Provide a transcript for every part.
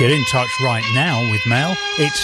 Get in touch right now with Mel. It's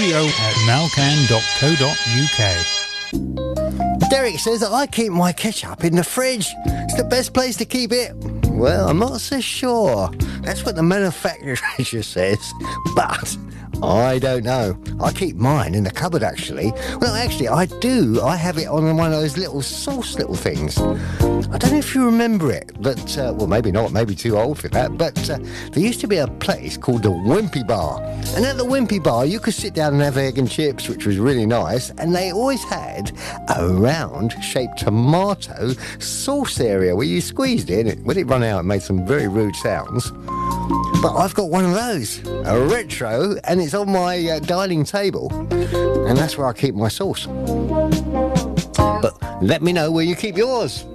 studio@melcan.co.uk. Derek says that I keep my ketchup in the fridge. It's the best place to keep it. Well, I'm not so sure. That's what the manufacturer says. But I don't know. I keep mine in the cupboard, actually. Well, actually, I do. I have it on one of those little sauce little things. I don't know if you remember it, but, well, maybe not. Maybe too old for that. But there used to be a place called the Wimpy Bar. And at the Wimpy Bar, you could sit down and have egg and chips, which was really nice. And they always had a round-shaped tomato sauce area where you squeezed it. And when it ran out, it made some very rude sounds. But I've got one of those, a retro, and it's on my dining table. And that's where I keep my sauce. But let me know where you keep yours.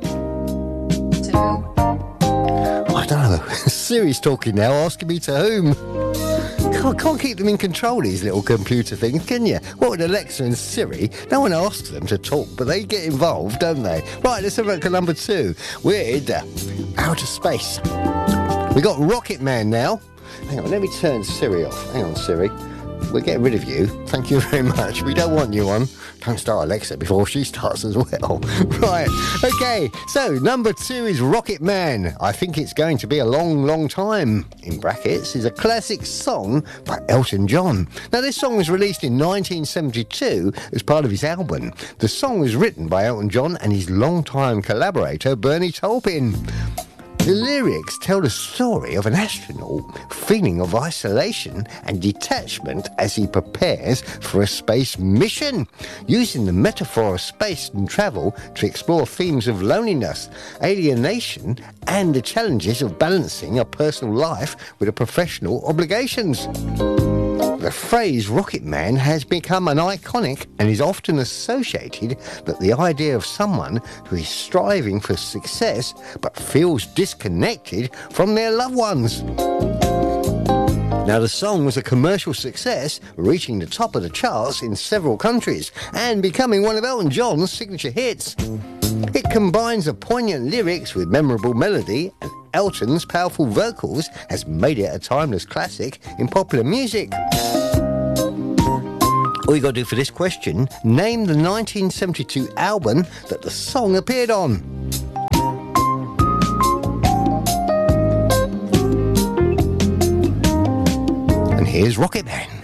I don't know. Siri's talking now, asking me to whom. I can't keep them in control, these little computer things, can you? What with Alexa and Siri, no one asks them to talk, but they get involved, don't they? Right, let's have a look at number 2. We're in outer space. We got Rocket Man now. Hang on, let me turn Siri off. Hang on, Siri. We're getting rid of you. Thank you very much. We don't want you on. Don't start Alexa before she starts as well. Right. Okay. So, number 2 is Rocket Man. I think it's going to be a long, long time. In brackets is a classic song by Elton John. Now, this song was released in 1972 as part of his album. The song was written by Elton John and his longtime collaborator, Bernie Taupin. The lyrics tell the story of an astronaut feeling of isolation and detachment as he prepares for a space mission, using the metaphor of space and travel to explore themes of loneliness, alienation, and the challenges of balancing a personal life with a professional obligations. The phrase Rocket Man has become an iconic and is often associated with the idea of someone who is striving for success but feels disconnected from their loved ones. Now, the song was a commercial success, reaching the top of the charts in several countries and becoming one of Elton John's signature hits. It combines the poignant lyrics with memorable melody, and Elton's powerful vocals has made it a timeless classic in popular music. All you got to do for this question, name the 1972 album that the song appeared on. And here's Rocket Man.